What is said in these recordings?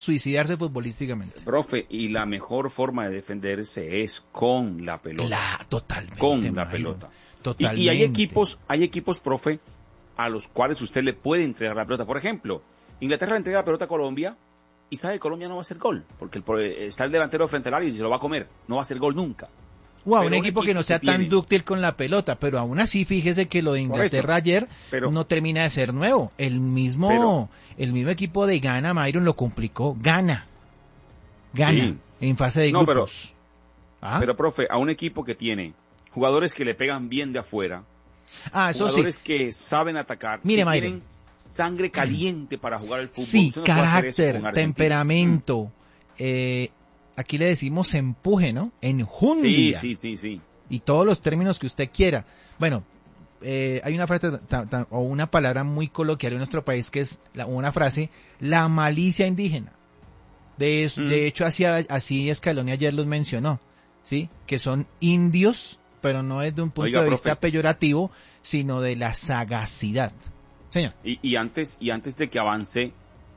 suicidarse futbolísticamente. Profe, y la mejor forma de defenderse es con la pelota. Totalmente. Con la pelota. Totalmente. Y hay equipos, profe, a los cuales usted le puede entregar la pelota. Por ejemplo, Inglaterra le entrega la pelota a Colombia y sabe que Colombia no va a hacer gol, porque está el delantero frente al área y se lo va a comer. No va a hacer gol nunca. O a un equipo que no sea tan dúctil con la pelota, pero aún así fíjese que lo de Inglaterra ayer no termina de ser nuevo. El mismo equipo de Ghana, Myron, lo complicó. Gana sí, en fase de grupos. Pero, profe, a un equipo que tiene jugadores que le pegan bien de afuera, eso jugadores sí, que saben atacar, mire, que Myron, tienen sangre caliente para jugar el fútbol. Sí, no carácter, temperamento, aquí le decimos empuje, ¿no? Enjundia. Sí. Y todos los términos que usted quiera. Bueno, hay una frase o una palabra muy coloquial en nuestro país que es una frase, la malicia indígena. De hecho, así Scaloni ayer los mencionó, ¿sí? Que son indios, pero no desde un punto de vista peyorativo, sino de la sagacidad. Señor. Y antes de que avance,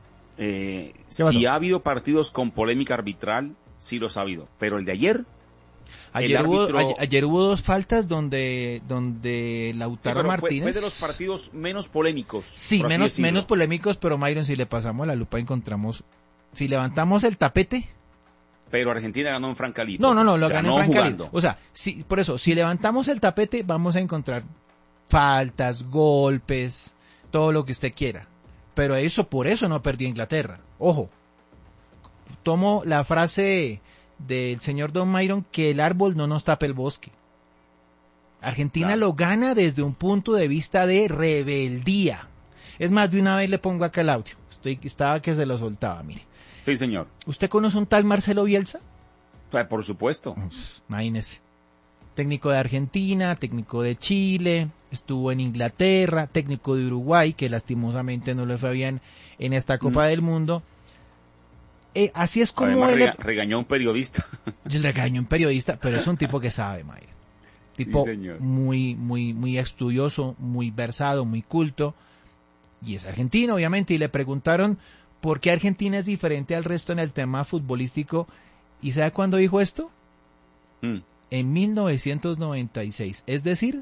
si ha habido partidos con polémica arbitral, sí los ha habido. Pero el de ayer... Ayer hubo dos faltas donde Lautaro Martínez... Fue de los partidos menos polémicos. Sí, menos polémicos, pero Myron, si le pasamos la lupa encontramos... Si levantamos el tapete... Pero Argentina ganó en Francalito. No, lo ganó en Francalito. O sea, por eso, si levantamos el tapete, vamos a encontrar faltas, golpes, todo lo que usted quiera. Pero por eso no perdió Inglaterra. Ojo, tomo la frase del señor Don Myron, que el árbol no nos tapa el bosque. Argentina lo gana desde un punto de vista de rebeldía. Es más, de una vez le pongo acá el audio. Estaba que se lo soltaba, mire. Sí, señor. ¿Usted conoce un tal Marcelo Bielsa? Por supuesto. Imagínese. Técnico de Argentina, técnico de Chile, estuvo en Inglaterra, técnico de Uruguay, que lastimosamente no le fue bien en esta Copa del Mundo. Así es como además, regañó a un periodista. Regañó a un periodista, pero es un tipo que sabe, Mayra. Tipo muy estudioso, muy versado, muy culto. Y es argentino, obviamente, y le preguntaron por qué Argentina es diferente al resto en el tema futbolístico. ¿Y sabe cuándo dijo esto? En 1996, es decir,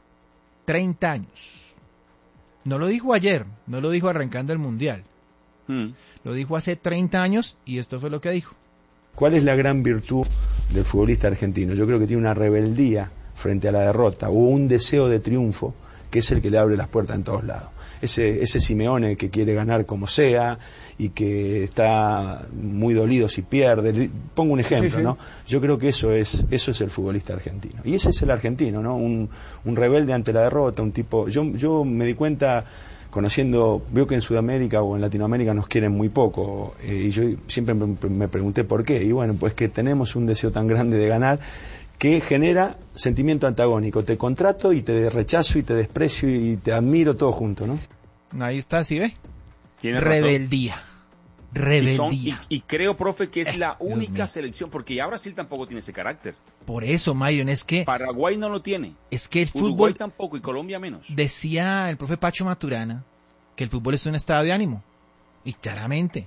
30 años. No lo dijo ayer, no lo dijo arrancando el Mundial. Lo dijo hace 30 años y esto fue lo que dijo. ¿Cuál es la gran virtud del futbolista argentino? Yo creo que tiene una rebeldía frente a la derrota o un deseo de triunfo que es el que le abre las puertas en todos lados. Ese Simeone que quiere ganar como sea y que está muy dolido si pierde. Pongo un ejemplo, ¿no? Yo creo que eso es el futbolista argentino. Y ese es el argentino, ¿no? Un rebelde ante la derrota, un tipo... Yo me di cuenta... veo que en Sudamérica o en Latinoamérica nos quieren muy poco, y yo siempre me pregunté por qué, y bueno, pues que tenemos un deseo tan grande de ganar que genera sentimiento antagónico, te contrato y te rechazo y te desprecio y te admiro todo junto, ¿no? Ahí está, ¿sí ve? Rebeldía. Rebeldía. Y creo, profe, que es la única selección, porque ya Brasil tampoco tiene ese carácter. Por eso, Myron, es que... Paraguay no lo tiene. Es que el Uruguay fútbol... tampoco y Colombia menos. Decía el profe Pacho Maturana que el fútbol es un estado de ánimo. Y claramente.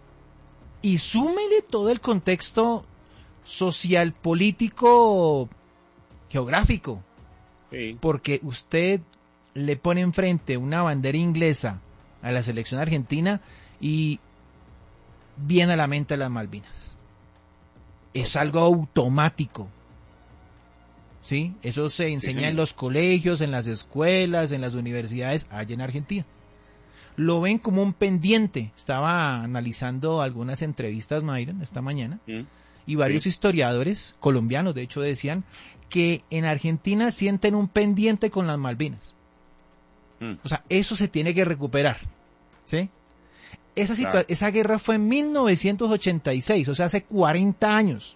Y súmele todo el contexto social, político, geográfico. Sí. Porque usted le pone enfrente una bandera inglesa a la selección argentina y viene a la mente las Malvinas. Es algo automático. ¿Sí? Eso se enseña en los colegios, en las escuelas, en las universidades, allá en Argentina. Lo ven como un pendiente. Estaba analizando algunas entrevistas, Myron, esta mañana, y varios historiadores colombianos, de hecho, decían que en Argentina sienten un pendiente con las Malvinas. O sea, eso se tiene que recuperar. ¿Sí? Esa guerra fue en 1986, o sea, hace 40 años.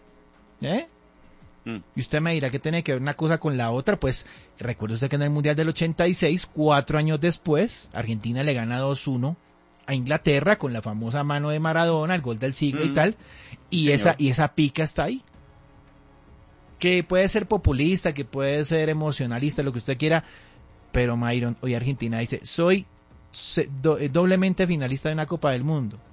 Y usted me dirá que tiene que ver una cosa con la otra. Pues recuerde usted que en el Mundial del 86, 4 años después, Argentina le gana 2-1 a Inglaterra con la famosa mano de Maradona, el gol del siglo y tal, y esa pica está ahí. Que puede ser populista, que puede ser emocionalista, lo que usted quiera, pero Myron, hoy Argentina dice, soy doblemente finalista de una Copa del Mundo.